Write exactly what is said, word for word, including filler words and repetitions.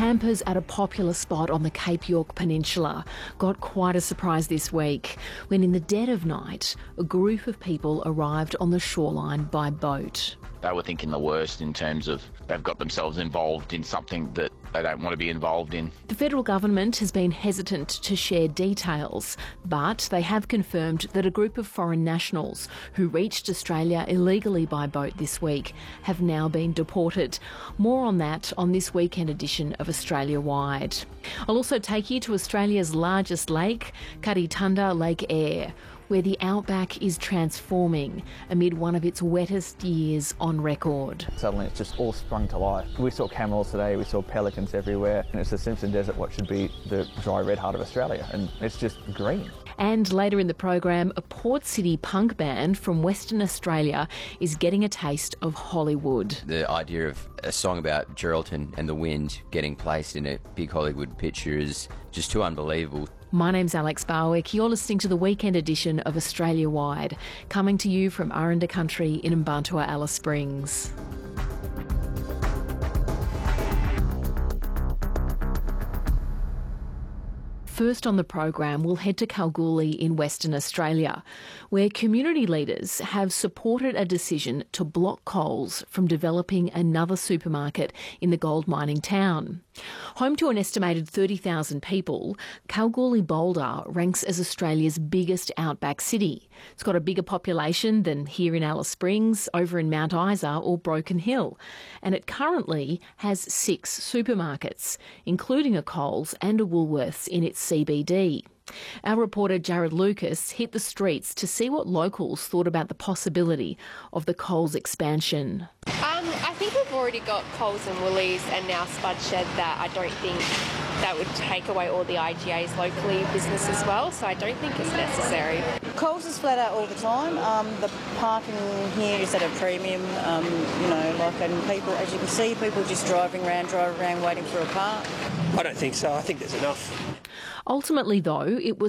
Campers at a popular spot on the Cape York Peninsula got quite a surprise this week when, in the dead of night, a group of people arrived on the shoreline by boat. They were thinking the worst in terms of they've got themselves involved in something that they don't want to be involved in. The federal government has been hesitant to share details, but they have confirmed that a group of foreign nationals who reached Australia illegally by boat this week have now been deported. More on that on this weekend edition of Australia Wide. I'll also take you to Australia's largest lake, Karitunda Lake Eyre, where the outback is transforming amid one of its wettest years on record. Suddenly it's just all sprung to life. We saw camels today, we saw pelicans everywhere, and it's the Simpson Desert, what should be the dry red heart of Australia, and it's just green. And later in the program, a Port City punk band from Western Australia is getting a taste of Hollywood. The idea of a song about Geraldton and the wind getting placed in a big Hollywood picture is just too unbelievable. My name's Alex Barwick. You're listening to the weekend edition of Australia Wide, coming to you from Aranda Country in Mbantua, Alice Springs. First on the program, we'll head to Kalgoorlie in Western Australia, where community leaders have supported a decision to block Coles from developing another supermarket in the gold mining town. Home to an estimated thirty thousand people, Kalgoorlie-Boulder ranks as Australia's biggest outback city. It's got a bigger population than here in Alice Springs, over in Mount Isa or Broken Hill, and it currently has six supermarkets, including a Coles and a Woolworths in its C B D. Our reporter Jared Lucas hit the streets to see what locals thought about the possibility of the Coles expansion. Um, I think we've already got Coles and Woolies and now Spud Shed that I don't think that would take away all the I G A's locally business as well, so I don't think it's necessary. Coles is flat out all the time. Um, the parking here is at a premium, um, you know, like, and people, as you can see, people just driving around, driving around waiting for a car. I don't think so. I think there's enough. Ultimately, though, it was